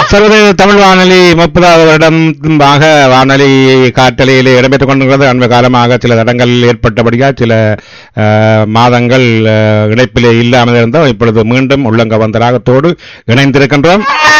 சர்வதேச தமிழ் வானொலி 30வது வருடமாக வானொலி காற்றலையிலே இடம்பெற்றுக் கொண்டிருக்கிறது. அண்மை காலமாக சில தடங்கள் ஏற்பட்டபடியால் சில மாதங்கள் இணைப்பிலே இல்லாமல் இருந்தோம். இப்பொழுது மீண்டும் உள்ளங்க வந்த ராகத்தோடு இணைந்திருக்கின்றோம்.